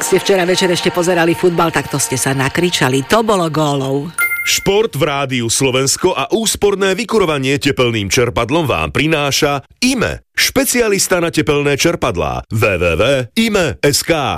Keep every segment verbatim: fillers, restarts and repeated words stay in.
ste včera večer ešte pozerali futbal, tak to ste sa nakričali. To bolo gólov. Šport v Rádiu Slovensko a úsporné vykurovanie tepelným čerpadlom vám prináša í em é, špecialista na tepelné čerpadlá. w w w bodka i m e bodka es ká.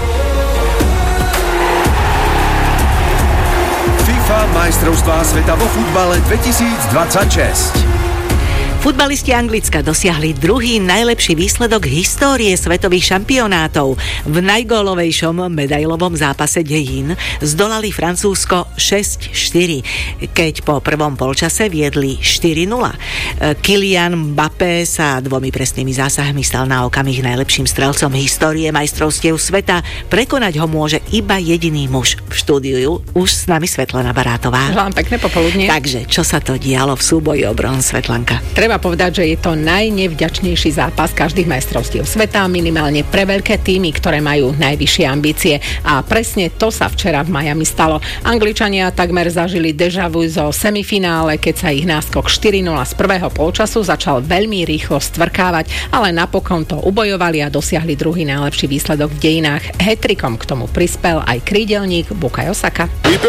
FIFA majstrovstvá sveta vo futbale dvetisícdvadsaťšesť. Futbalisti Anglicka dosiahli druhý najlepší výsledok histórie svetových šampionátov. V najgólovejšom medailovom zápase dejín zdolali Francúzsko šesť štyri, keď po prvom polčase viedli štyri nula. Kylian Mbappé sa dvomi presnými zásahmi stal na okamih najlepším strelcom histórie majstrovstiev sveta. Prekonať ho môže iba jediný muž. V štúdiu už s nami Svetlana Barátová. Želám pekné popoludnie. Takže, čo sa to dialo v súboji o bronz, Svetlanka? Treba povedať, že je to najnevďačnejší zápas každých majstrovstiev sveta, minimálne pre veľké týmy, ktoré majú najvyššie ambície. A presne to sa včera v Miami stalo. Angličania takmer zažili deja vu zo semifinále, keď sa ich náskok štyri nula z prvého polčasu začal veľmi rýchlo stvrkávať, ale napokon to ubojovali a dosiahli druhý najlepší výsledok v dejinách. Hat-trickom k tomu prispel aj krídelník Bukayo Saka.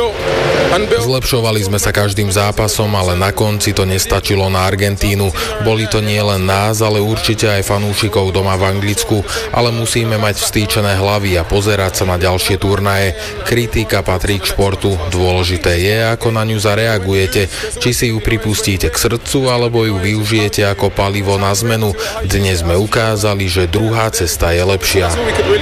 Zlepšovali sme sa každým zápasom, ale na konci to nestačilo na Argentínu. Boli to nie len nás, ale určite aj fanúšikov doma v Anglicku, ale musíme mať vstýčené hlavy a pozerať sa na ďalšie turnaje. Kritika patrí k športu. Dôležité je, ako na ňu zareagujete. Či si ju pripustíte k srdcu, alebo ju využijete ako palivo na zmenu. Dnes sme ukázali, že druhá cesta je lepšia.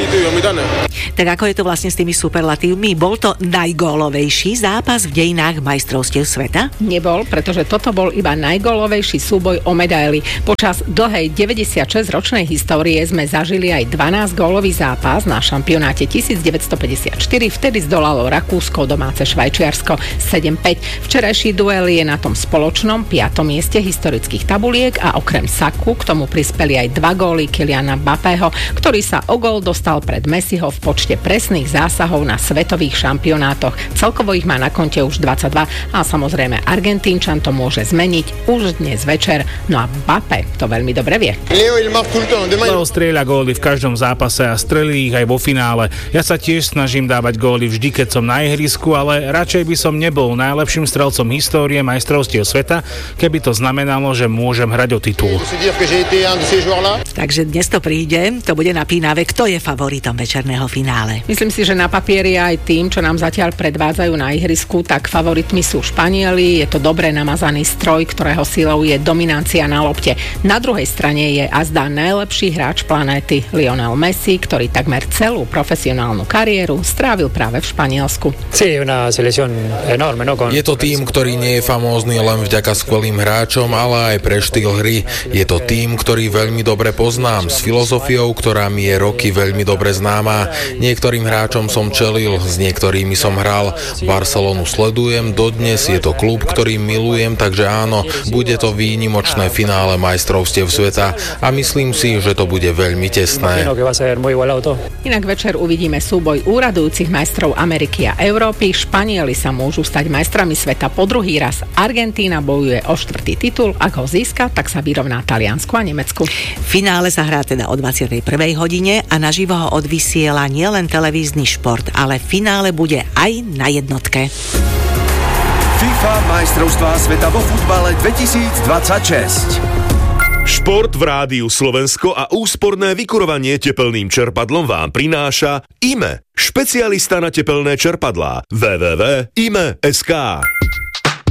Tak ako je to vlastne s tými superlatívmi? Bol to najgólovejší zápas v dejinách majstrovstiev sveta? Nebol, pretože toto bol iba najgólovejší súboj o medaily. Počas dlhej deväťdesiatšesťročnej histórie sme zažili aj dvanásťgólový zápas na šampionáte devätnásťstopäťdesiatštyri. Vtedy zdolalo Rakúsko domáce Švajčiarsko sedem päť. Včerajší duel je na tom spoločnom piatom mieste historických tabuliek a okrem Saku k tomu prispeli aj dva góly Kyliana Mbappého, ktorý sa o gól dostal pred Messiho v počte presných zásahov na svetových šampionátoch. Celkovo ich má na konte už dvadsaťdva a samozrejme Argentínčan to môže zmeniť už dnes večer. No a Mbappé to veľmi dobre vie. Leo strieľa góly v každom zápase a strelí ich aj vo finále. Ja sa tiež snažím dávať góly vždy, keď som na ihrisku, ale radšej by som nebol najlepším strelcom histórie majstrovstiev sveta, keby to znamenalo, že môžem hrať o titul. Takže dnes to príde, to bude napínavé. Kto je favoritom večerného finále? Myslím si, že na papieri aj tým, čo nám zatiaľ predvádzajú na ihrisku, tak favoritmi sú Španieli. Je to dobre namazaný stroj, ktorého silou je dominancia na lopte. Na druhej strane je azda najlepší hráč planéty Lionel Messi, ktorý takmer celú profesionálnu kariéru strávil práve v Španielsku. Je to tým, ktorý nie je famózny len vďaka skvelým hráčom, ale aj pre štýl hry. Je to tým, ktorý veľmi dobre poznám, s filozofiou, ktorá mi je roky veľmi dobre známa. Niektorým hráčom som čelil, s niektorými som hral. Barcelonu sledujem dodnes, je to klub, ktorý milujem, takže áno, bude to výnimočné finále majstrovstiev sveta a myslím si, že to bude veľmi tesné. Inak večer uvidíme súboj úradujúcich majstrov Ameriky a Európy. Španieli sa môžu stať majstrami sveta po druhý raz. Argentína bojuje o štvrtý titul. Ak ho získa, tak sa vyrovná Taliansku a Nemecku. Finále sa hrá teda o dvadsiatej prvej hodine a naživo ho odvysiela nielen televízny šport, ale finále bude aj na jednotke. FIFA majstrovstvá sveta vo futbale dvetisícdvadsaťšesť. Šport v Rádiu Slovensko a úsporné vykurovanie tepelným čerpadlom vám prináša í em é, špecialista na tepelné čerpadlá. w w w bodka i m e bodka es ká.